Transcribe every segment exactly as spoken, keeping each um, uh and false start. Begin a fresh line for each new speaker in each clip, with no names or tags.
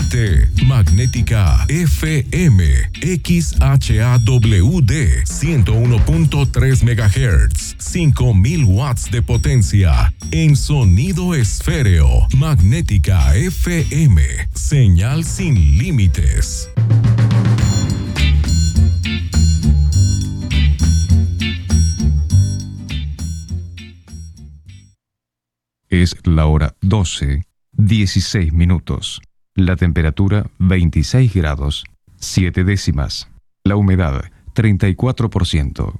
Emite Magnética F M X H A W D ciento uno punto tres megahertz, cinco mil watts de potencia en sonido esféreo. Magnética F M, señal sin límites.
Es la hora doce, dieciséis minutos. La temperatura veintiséis grados, siete décimas. La humedad treinta y cuatro por ciento.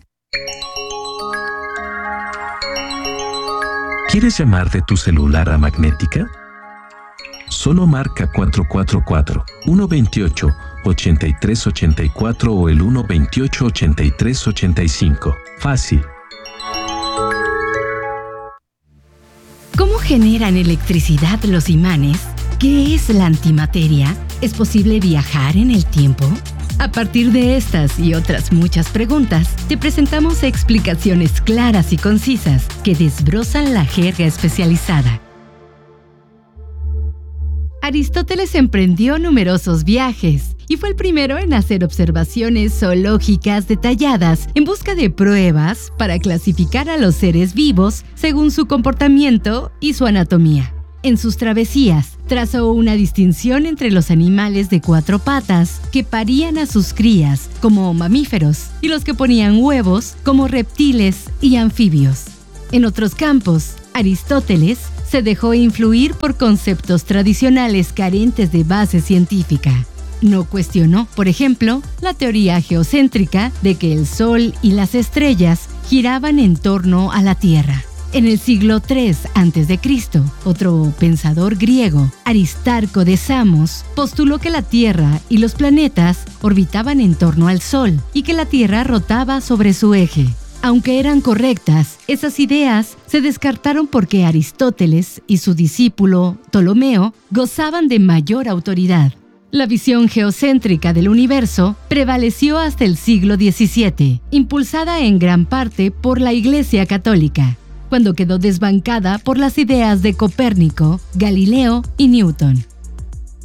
¿Quieres llamar de tu celular a Magnética? Solo marca cuatro cuatro cuatro, uno dos ocho, ocho tres ocho cuatro o el uno dos ocho, ocho tres ocho cinco. Fácil.
¿Cómo generan electricidad los imanes? ¿Qué es la antimateria? ¿Es posible viajar en el tiempo? A partir de estas y otras muchas preguntas, te presentamos explicaciones claras y concisas que desbrozan la jerga especializada. Aristóteles emprendió numerosos viajes y fue el primero en hacer observaciones zoológicas detalladas en busca de pruebas para clasificar a los seres vivos según su comportamiento y su anatomía. En sus travesías, trazó una distinción entre los animales de cuatro patas que parían a sus crías como mamíferos y los que ponían huevos como reptiles y anfibios. En otros campos, Aristóteles se dejó influir por conceptos tradicionales carentes de base científica. No cuestionó, por ejemplo, la teoría geocéntrica de que el Sol y las estrellas giraban en torno a la Tierra. En el siglo tercero antes de Cristo, otro pensador griego, Aristarco de Samos, postuló que la Tierra y los planetas orbitaban en torno al Sol y que la Tierra rotaba sobre su eje. Aunque eran correctas, esas ideas se descartaron porque Aristóteles y su discípulo Ptolomeo gozaban de mayor autoridad. La visión geocéntrica del universo prevaleció hasta el siglo diecisiete, impulsada en gran parte por la Iglesia Católica, cuando quedó desbancada por las ideas de Copérnico, Galileo y Newton.